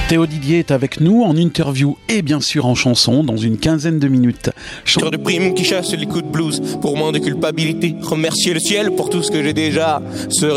Théo Didier est avec nous en interview et bien sûr en chanson dans une quinzaine de minutes. De primes qui chassent les coups de blues pour moins de culpabilité. Remercier le ciel pour tout ce que j'ai déjà. Se